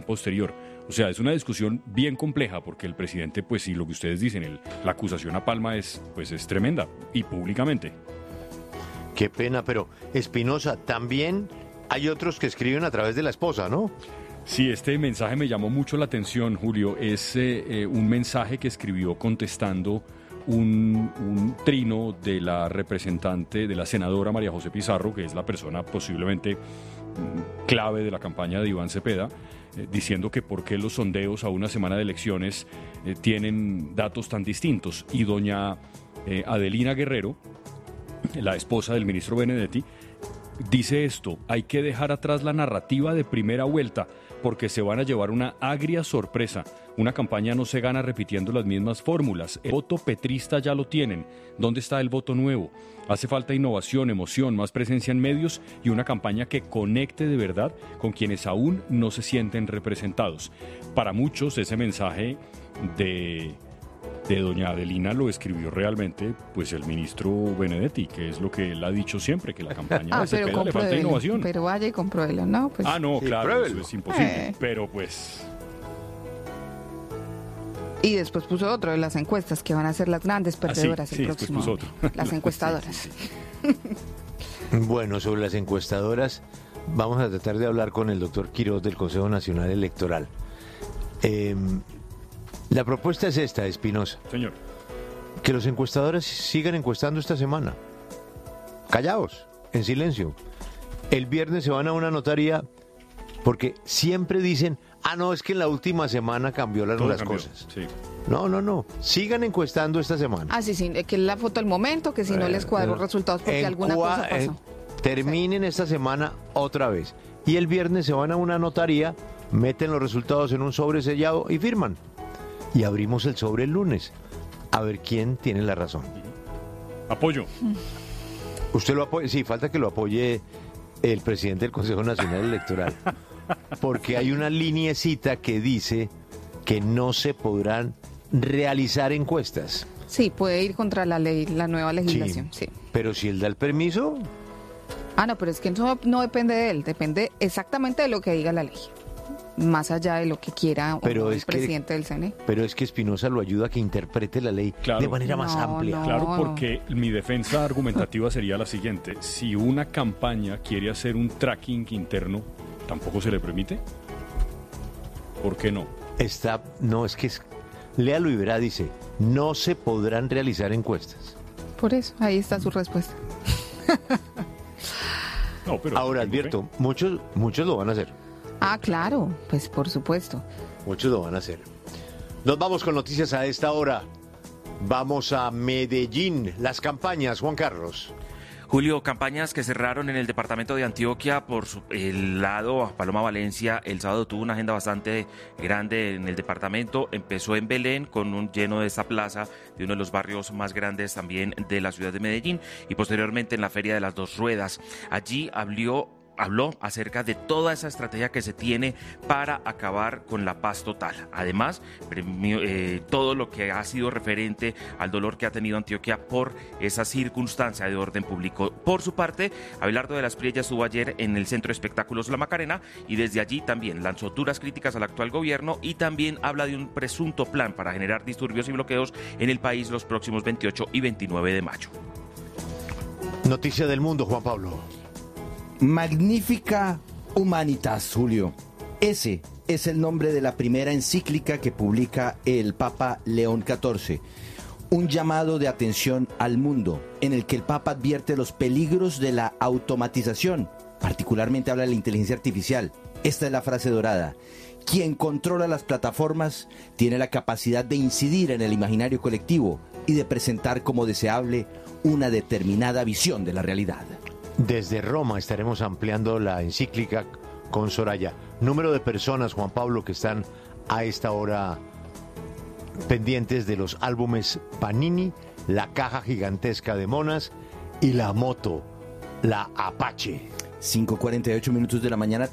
posterior. O sea, es una discusión bien compleja porque el presidente, pues sí, lo que ustedes dicen, la acusación a Palma es tremenda y públicamente. Qué pena, pero Espinosa, también hay otros que escriben a través de la esposa, ¿no? Sí, este mensaje me llamó mucho la atención, Julio. Es un mensaje que escribió contestando un trino de la representante, de la senadora María José Pizarro, que es la persona posiblemente clave de la campaña de Iván Cepeda, diciendo que por qué los sondeos a una semana de elecciones tienen datos tan distintos. Y doña Adelina Guerrero, la esposa del ministro Benedetti, dice esto: hay que dejar atrás la narrativa de primera vuelta porque se van a llevar una agria sorpresa. Una campaña no se gana repitiendo las mismas fórmulas. El voto petrista ya lo tienen. ¿Dónde está el voto nuevo? Hace falta innovación, emoción, más presencia en medios y una campaña que conecte de verdad con quienes aún no se sienten representados. Para muchos ese mensaje de doña Adelina lo escribió realmente pues el ministro Benedetti, que es lo que él ha dicho siempre, que la campaña de Cepeda le falta innovación. Pero vaya y compruébelo, ¿no? Pues, no, sí, claro, pruébelo. eso es imposible, pero pues... Y después puso otro de las encuestas, que van a ser las grandes perdedoras el próximo puso año. otro. Las encuestadoras. Sí. Bueno, sobre las encuestadoras, vamos a tratar de hablar con el doctor Quiroz del Consejo Nacional Electoral. La propuesta es esta, Espinosa. Señor. Que los encuestadores sigan encuestando esta semana. Callados, en silencio. El viernes se van a una notaría porque siempre dicen, no, es que en la última semana cambiaron las cosas. Sí. No. Sigan encuestando esta semana. Sí, que es la foto del momento, que si no les cuadro resultados porque alguna cosa pasó. Terminen esta semana otra vez. Y el viernes se van a una notaría, meten los resultados en un sobre sellado y firman. Y abrimos el sobre el lunes. A ver quién tiene la razón. Apoyo. ¿Usted lo apoya? Sí, falta que lo apoye el presidente del Consejo Nacional Electoral. Porque hay una lineecita que dice que no se podrán realizar encuestas. Sí, puede ir contra la ley, la nueva legislación. Sí. Pero si él da el permiso... No, pero es que eso no depende de él, depende exactamente de lo que diga la ley. Más allá de lo que quiera el presidente del CNE. Pero es que Espinosa lo ayuda a que interprete la ley de manera más amplia. Claro, porque mi defensa argumentativa sería la siguiente. Si una campaña quiere hacer un tracking interno, ¿tampoco se le permite? ¿Por qué no? Léalo y verá, dice, no se podrán realizar encuestas. Por eso, ahí está su respuesta. No, pero ahora advierto, muchos lo van a hacer. Claro, pues por supuesto. Muchos lo van a hacer. Nos vamos con noticias a esta hora. Vamos a Medellín. Las campañas, Juan Carlos. Julio, campañas que cerraron en el departamento de Antioquia. Por el lado, Paloma Valencia el sábado tuvo una agenda bastante grande en el departamento. Empezó en Belén con un lleno de esta plaza de uno de los barrios más grandes también de la ciudad de Medellín, y posteriormente en la Feria de las Dos Ruedas. Allí habló acerca de toda esa estrategia que se tiene para acabar con la paz total. Además, todo lo que ha sido referente al dolor que ha tenido Antioquia por esa circunstancia de orden público. Por su parte, Abelardo de las Priellas estuvo ayer en el Centro de Espectáculos La Macarena y desde allí también lanzó duras críticas al actual gobierno y también habla de un presunto plan para generar disturbios y bloqueos en el país los próximos 28 y 29 de mayo. Noticia del mundo, Juan Pablo. Magnifica Humanitas, Julio. Ese es el nombre de la primera encíclica que publica el Papa León XIV. Un llamado de atención al mundo en el que el Papa advierte los peligros de la automatización. Particularmente habla de la inteligencia artificial. Esta es la frase dorada. Quien controla las plataformas tiene la capacidad de incidir en el imaginario colectivo y de presentar como deseable una determinada visión de la realidad. Desde Roma estaremos ampliando la encíclica con Soraya. Número de personas, Juan Pablo, que están a esta hora pendientes de los álbumes Panini, la caja gigantesca de monas y la moto, la Apache. 5:48 minutos de la mañana,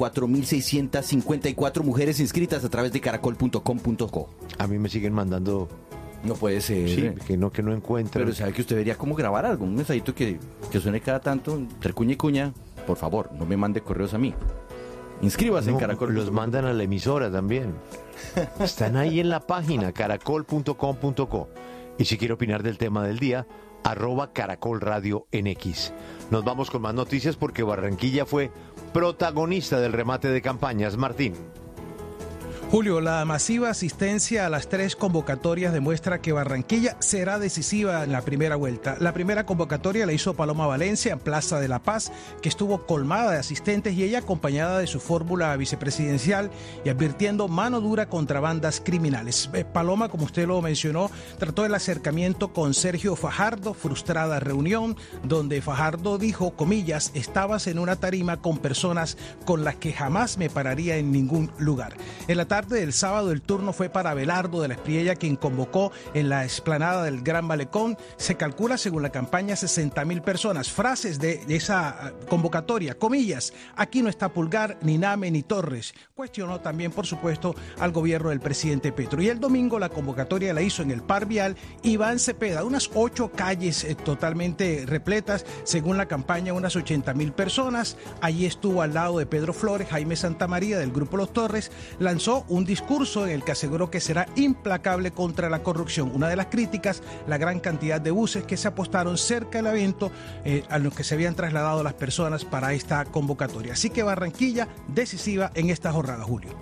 34.654 mujeres inscritas a través de caracol.com.co. A mí me siguen mandando... No puede ser. Sí, que no encuentran. Pero sabe que usted debería como grabar algo, un mensajito que suene cada tanto, entre cuña y cuña. Por favor, no me mande correos a mí. Inscríbase en Caracol. Los mandan a la emisora también. Están ahí en la página caracol.com.co. Y si quiere opinar del tema del día, @Caracol Radio en X. Nos vamos con más noticias porque Barranquilla fue protagonista del remate de campañas. Martín. Julio, la masiva asistencia a las 3 convocatorias demuestra que Barranquilla será decisiva en la primera vuelta. La primera convocatoria la hizo Paloma Valencia en Plaza de la Paz, que estuvo colmada de asistentes y ella acompañada de su fórmula vicepresidencial y advirtiendo mano dura contra bandas criminales. Paloma, como usted lo mencionó, trató el acercamiento con Sergio Fajardo, frustrada reunión, donde Fajardo dijo, comillas, estabas en una tarima con personas con las que jamás me pararía en ningún lugar. En la tarde del sábado el turno fue para Abelardo de la Espriella, quien convocó en la explanada del Gran Malecón. Se calcula, según la campaña, 60.000 personas. Frases de esa convocatoria, comillas, aquí no está Pulgar, ni Name, ni Torres. Cuestionó también, por supuesto, al gobierno del presidente Petro. Y el domingo la convocatoria la hizo en el Par Vial Iván Cepeda, unas 8 calles totalmente repletas, según la campaña, unas 80.000 personas. Allí estuvo al lado de Pedro Flores, Jaime Santamaría del Grupo Los Torres, lanzó un discurso en el que aseguró que será implacable contra la corrupción. Una de las críticas, la gran cantidad de buses que se apostaron cerca del evento a los que se habían trasladado las personas para esta convocatoria. Así que Barranquilla decisiva en esta jornada, Julio.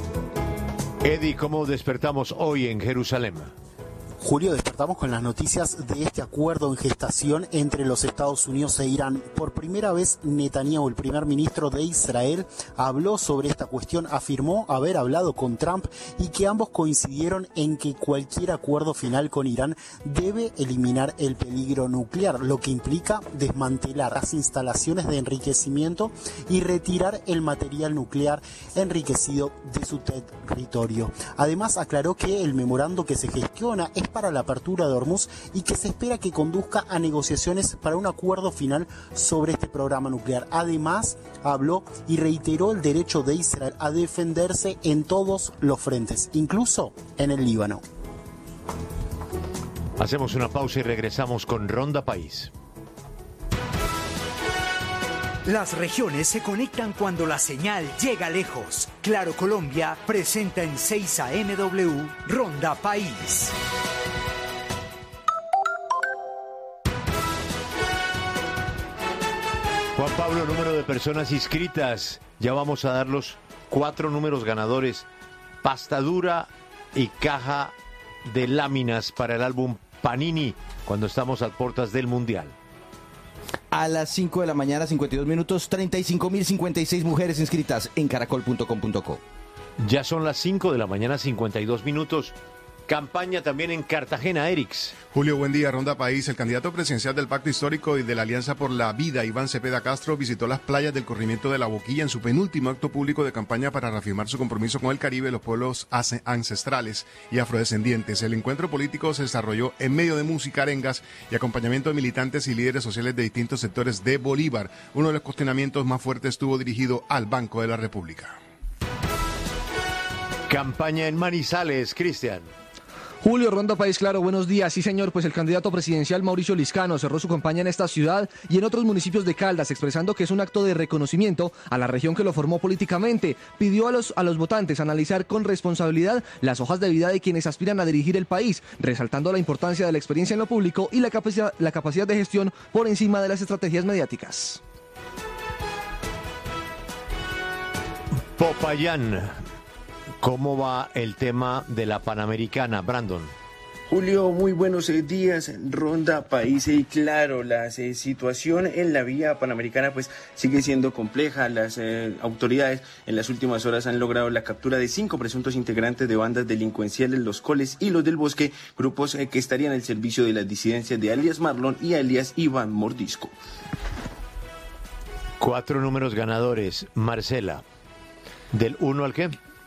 Eddie, ¿cómo despertamos hoy en Jerusalén? Julio, despertamos con las noticias de este acuerdo en gestación entre los Estados Unidos e Irán. Por primera vez, Netanyahu, el primer ministro de Israel, habló sobre esta cuestión, afirmó haber hablado con Trump y que ambos coincidieron en que cualquier acuerdo final con Irán debe eliminar el peligro nuclear, lo que implica desmantelar las instalaciones de enriquecimiento y retirar el material nuclear enriquecido de su territorio. Además, aclaró que el memorando que se gestiona es para la apertura de Hormuz y que se espera que conduzca a negociaciones para un acuerdo final sobre este programa nuclear. Además, habló y reiteró el derecho de Israel a defenderse en todos los frentes, incluso en el Líbano. Hacemos una pausa y regresamos con Ronda País. Las regiones se conectan cuando la señal llega lejos. Claro Colombia presenta en 6 AMW Ronda País. Juan Pablo, número de personas inscritas. Ya vamos a dar los 4 números ganadores. Pasta dura y caja de láminas para el álbum Panini cuando estamos a puertas del Mundial. A las 5 de la mañana, 52 minutos, 35.056 mujeres inscritas en caracol.com.co. Ya son las 5 de la mañana, 52 minutos. Campaña también en Cartagena, Erix. Julio, buen día. Ronda País. El candidato presidencial del Pacto Histórico y de la Alianza por la Vida, Iván Cepeda Castro, visitó las playas del corrimiento de La Boquilla en su penúltimo acto público de campaña para reafirmar su compromiso con el Caribe, los pueblos ancestrales y afrodescendientes. El encuentro político se desarrolló en medio de música, arengas y acompañamiento de militantes y líderes sociales de distintos sectores de Bolívar. Uno de los cuestionamientos más fuertes estuvo dirigido al Banco de la República. Campaña en Manizales, Cristian. Julio, Ronda País, claro, buenos días. Sí, señor, pues el candidato presidencial Mauricio Liscano cerró su campaña en esta ciudad y en otros municipios de Caldas, expresando que es un acto de reconocimiento a la región que lo formó políticamente. Pidió a los votantes analizar con responsabilidad las hojas de vida de quienes aspiran a dirigir el país, resaltando la importancia de la experiencia en lo público y la capacidad de gestión por encima de las estrategias mediáticas. Popayán. ¿Cómo va el tema de la Panamericana, Brandon? Julio, muy buenos días, Ronda País. Y claro, la situación en la vía panamericana pues sigue siendo compleja. Las autoridades en las últimas horas han logrado la captura de 5 presuntos integrantes de bandas delincuenciales, los Coles y los del Bosque, grupos que estarían al servicio de las disidencias de alias Marlon y alias Iván Mordisco. 4 números ganadores, Marcela. ¿Del 1 al qué?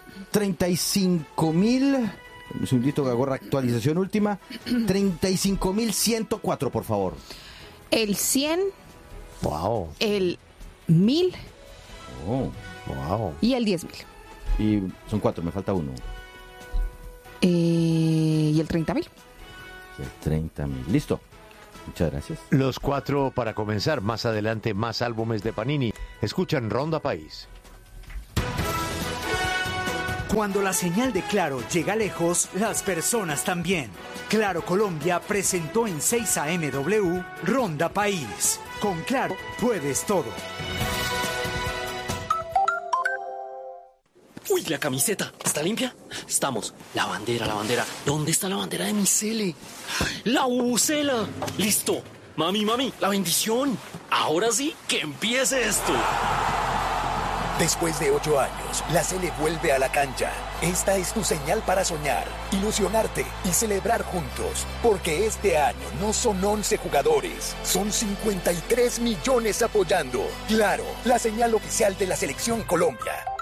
35.000, un segundito que hago actualización última, 35.104, por favor. El 100. Wow. El 1000. Oh. Wow. Y el 10.000. Y son 4, me falta uno. Y el 30.000. El 30.000, listo. Muchas gracias. Los 4 para comenzar, más adelante más álbumes de Panini. Escuchan Ronda País. Cuando la señal de Claro llega lejos, las personas también. Claro Colombia presentó en 6 AMW Ronda País. Con Claro puedes todo. Uy, la camiseta, ¿está limpia? Estamos. La bandera. ¿Dónde está la bandera de mi Cele? ¡La bubucela! ¡Listo! Mami, la bendición. Ahora sí, que empiece esto. Después de 8 años, la Cele vuelve a la cancha. Esta es tu señal para soñar, ilusionarte y celebrar juntos. Porque este año no son 11 jugadores, son 53 millones apoyando. Claro, la señal oficial de la Selección Colombia.